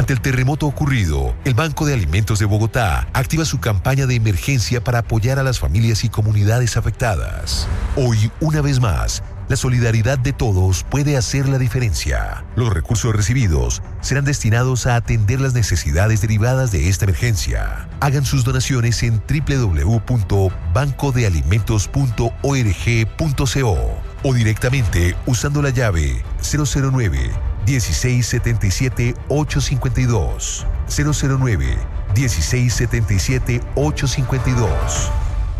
Ante el terremoto ocurrido, el Banco de Alimentos de Bogotá activa su campaña de emergencia para apoyar a las familias y comunidades afectadas. Hoy, una vez más, la solidaridad de todos puede hacer la diferencia. Los recursos recibidos serán destinados a atender las necesidades derivadas de esta emergencia. Hagan sus donaciones en www.bancodealimentos.org.co o directamente usando la llave 009 1677 852 009 1677 852.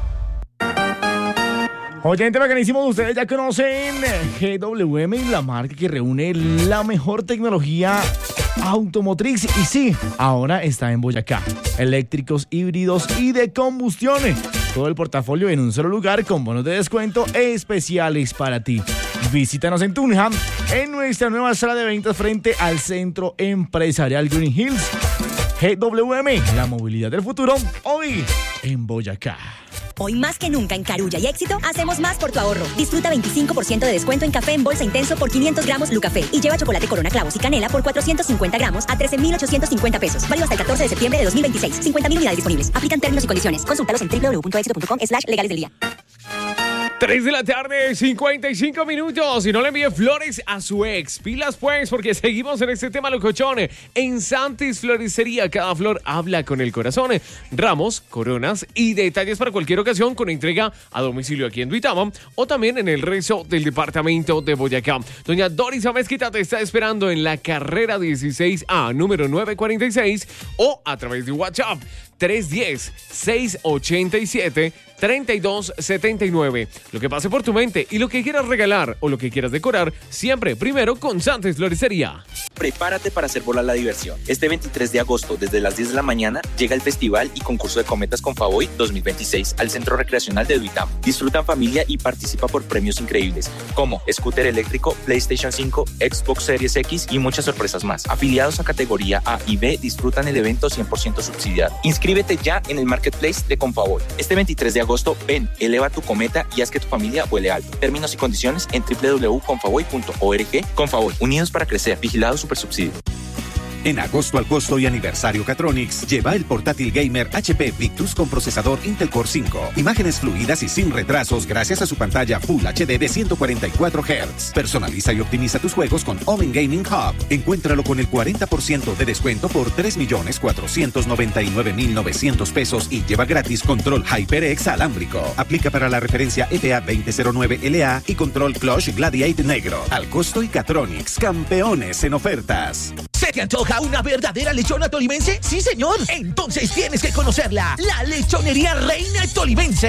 Oyente bacanísimo, ustedes ya conocen GWM, la marca que reúne la mejor tecnología automotriz. Y sí, ahora está en Boyacá. Eléctricos, híbridos y de combustión. Todo el portafolio en un solo lugar con bonos de descuento especiales para ti. Visítanos en Tunja, en nuestra nueva sala de ventas frente al Centro Empresarial Green Hills. GWM, la movilidad del futuro, hoy en Boyacá. Hoy más que nunca en Carulla y Éxito, hacemos más por tu ahorro. Disfruta 25% de descuento en café en bolsa intenso por 500 gramos Lucafé. Y lleva chocolate Corona Clavos y Canela por 450 gramos a 13,850 pesos. Válido hasta el 14 de septiembre de 2026. 50,000 unidades disponibles. Aplican términos y condiciones. Consúltalos en www.exito.com/legales del día. 3 de la tarde, 55 minutos. Y no le envíe flores a su ex. Pilas pues, porque seguimos en este tema locochón. En Santis Floristería, cada flor habla con el corazón. Ramos, coronas y detalles para cualquier ocasión con entrega a domicilio aquí en Duitama o también en el resto del departamento de Boyacá. Doña Doris Amezquita te está esperando en la carrera 16A, número 946 o a través de WhatsApp 310-687-3279. Lo que pase por tu mente y lo que quieras regalar o lo que quieras decorar, siempre primero con Santis Floristería. Prepárate para hacer volar la diversión. Este 23 de agosto, desde las 10 de la mañana, llega el Festival y Concurso de Cometas con Favoy 2026 al Centro Recreacional de Duitama. Disfruta en familia y participa por premios increíbles, como scooter eléctrico, PlayStation 5, Xbox Series X y muchas sorpresas más. Afiliados a categoría A y B disfrutan el evento 100% subsidiado. Inscríbete ya en el Marketplace de Confavoy. Este 23 de agosto, ven, eleva tu cometa y haz que tu familia vuele alto. Términos y condiciones en www.confavoy.org. Confavoy, unidos para crecer. Vigilado Supersubsidio. En agosto al costo y aniversario Catronics, lleva el portátil gamer HP Victus con procesador Intel Core 5. Imágenes fluidas y sin retrasos gracias a su pantalla Full HD de 144 Hz. Personaliza y optimiza tus juegos con Omen Gaming Hub. Encuéntralo con el 40% de descuento por 3,499,900 pesos y lleva gratis control HyperX alámbrico. Aplica para la referencia ETA 2009LA y control Clutch Gladiate negro. Al costo y Catronics, campeones en ofertas. ¿Se te antoja una verdadera lechona tolimense? ¡Sí, señor! Entonces tienes que conocerla. La Lechonería Reina Tolimense.